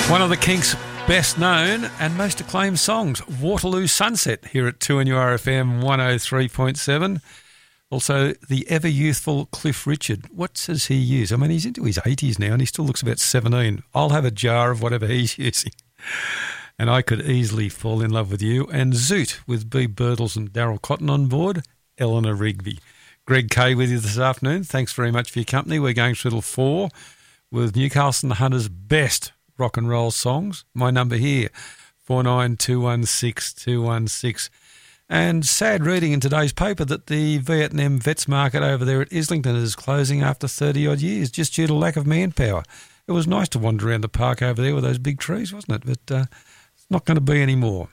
One of the Kinks' best known and most acclaimed songs, Waterloo Sunset, here at 2NURFM 103.7. Also, the ever-youthful Cliff Richard. What does he use? I mean, he's into his 80s now and he still looks about 17. I'll have a jar of whatever he's using. And I could easily fall in love with you. And Zoot with B. Birtles and Daryl Cotton on board, Eleanor Rigby. Greg Kay with you this afternoon. Thanks very much for your company. We're going through till 4 with Newcastle and the Hunters' best rock and roll songs. My number here, 49216216. And sad reading in today's paper that the Vietnam Vets Market over there at Islington is closing after 30-odd years just due to lack of manpower. It was nice to wander around the park over there with those big trees, wasn't it? But it's not going to be anymore.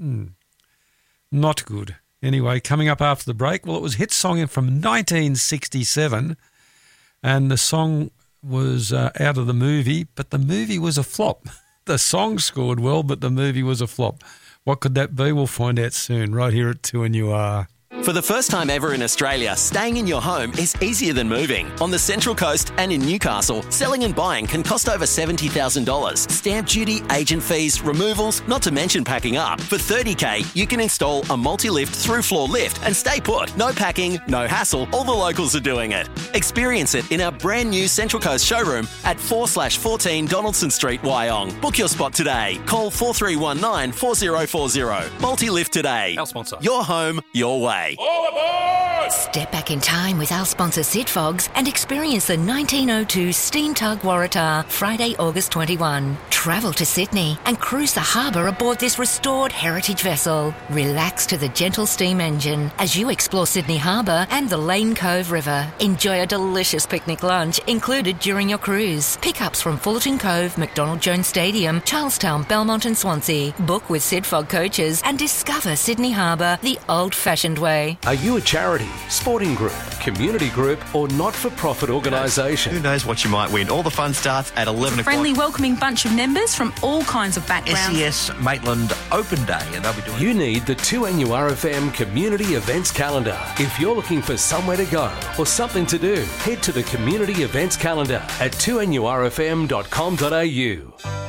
Not good. Anyway, coming up after the break, well, it was a hit song from 1967, and the song was out of the movie, but the movie was a flop. The song scored well, but the movie was a flop. What could that be? We'll find out soon, right here at 2NUR. For the first time ever in Australia, staying in your home is easier than moving. On the Central Coast and in Newcastle, selling and buying can cost over $70,000. Stamp duty, agent fees, removals, not to mention packing up. For $30,000, you can install a multi-lift through-floor lift and stay put. No packing, no hassle, all the locals are doing it. Experience it in our brand new Central Coast showroom at 4/14 Donaldson Street, Wyong. Book your spot today. Call 4319 4040. Multi-lift today. Our sponsor. Your home, your way. All aboard! Step back in time with our sponsor Sid Fogs and experience the 1902 Steam Tug Waratah, Friday, August 21. Travel to Sydney and cruise the harbour aboard this restored heritage vessel. Relax to the gentle steam engine as you explore Sydney Harbour and the Lane Cove River. Enjoy a delicious picnic lunch included during your cruise. Pickups from Fullerton Cove, McDonald Jones Stadium, Charlestown, Belmont and Swansea. Book with Sid Fog coaches and discover Sydney Harbour the old-fashioned way. Are you a charity, sporting group, community group or not-for-profit organisation? Who knows what you might win? All the fun starts at 11 o'clock. Friendly, welcoming bunch of members from all kinds of backgrounds. SES Maitland Open Day, and they'll be doing... You need the 2NURFM Community Events Calendar. If you're looking for somewhere to go or something to do, head to the Community Events Calendar at 2NURFM.com.au.